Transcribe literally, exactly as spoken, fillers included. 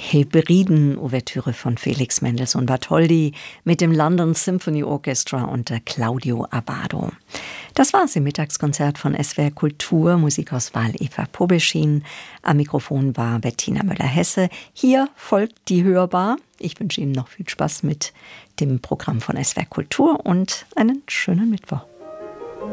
Hebriden-Ouvertüre von Felix Mendelssohn Bartholdy mit dem London Symphony Orchestra unter Claudio Abbado. Das war's im Mittagskonzert von S W R Kultur. Musikauswahl Eva Pobeschin. Am Mikrofon war Bettina Müller-Hesse. Hier folgt die Hörbar. Ich wünsche Ihnen noch viel Spaß mit dem Programm von S W R Kultur und einen schönen Mittwoch.